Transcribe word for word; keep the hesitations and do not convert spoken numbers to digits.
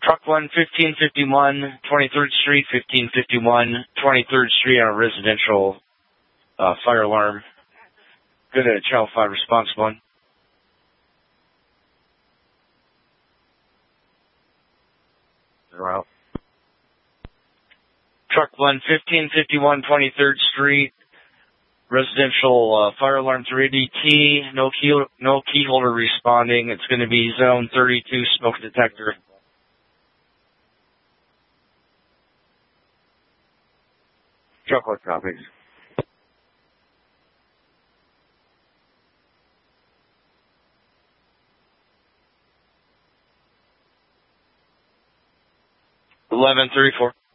Truck one, fifteen fifty-one, twenty-third Street, fifteen fifty-one, twenty-third Street on a residential uh, fire alarm. Go to Channel five Response one. They're out. Truck one, fifteen fifty-one, twenty-third Street, residential uh, fire alarm three D T, no key, no key holder responding. It's going to be zone thirty-two smoke detector. Truck one copies. eleven thirty-four.